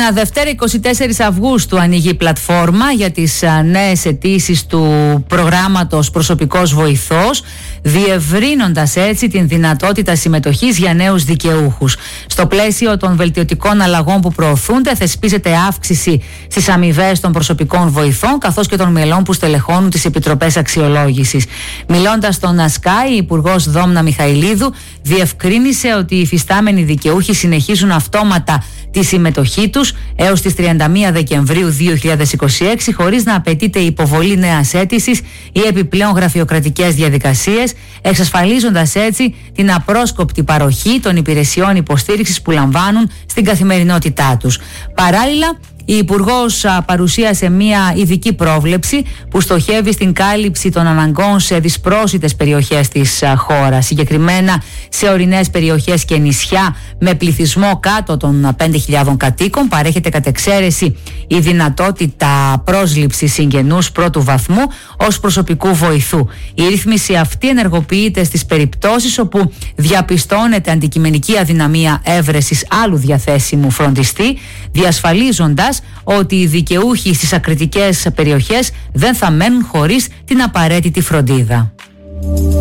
Δευτέρα 24 Αυγούστου ανοίγει η πλατφόρμα για τις νέες αιτήσεις του προγράμματος Προσωπικός Βοηθός, διευρύνοντας έτσι την δυνατότητα συμμετοχής για νέους δικαιούχους. Στο πλαίσιο των βελτιωτικών αλλαγών που προωθούνται, θεσπίζεται αύξηση στις αμοιβές των προσωπικών βοηθών, καθώς και των μελών που στελεχώνουν τις επιτροπές αξιολόγησης. Μιλώντας στον ΑΣΚΑ, η Υπουργός Δόμνα Μιχαηλίδου διευκρίνησε ότι οι υφιστάμενοι δικαιούχοι συνεχίζουν αυτόματα τη συμμετοχή τους έως τις 31 Δεκεμβρίου 2026, χωρίς να απαιτείται υποβολή νέας αίτησης ή επιπλέον γραφειοκρατικές διαδικασίες, εξασφαλίζοντας έτσι την απρόσκοπτη παροχή των υπηρεσιών υποστήριξης που λαμβάνουν στην καθημερινότητά τους. Παράλληλα, η Υπουργός παρουσίασε μια ειδική πρόβλεψη που στοχεύει στην κάλυψη των αναγκών σε δυσπρόσιτες περιοχές της χώρας, συγκεκριμένα σε ορεινές περιοχές και νησιά με πληθυσμό κάτω των 5.000 κατοίκων. Παρέχεται κατ' εξαίρεση η δυνατότητα πρόσληψης συγγενούς πρώτου βαθμού ως προσωπικού βοηθού. Η ρύθμιση αυτή ενεργοποιείται στις περιπτώσεις όπου διαπιστώνεται αντικειμενική αδυναμία έβρεσης άλλου διαθέσιμου φροντιστή, διασφαλίζοντας ότι οι δικαιούχοι στις ακριτικές περιοχές δεν θα μένουν χωρίς την απαραίτητη φροντίδα.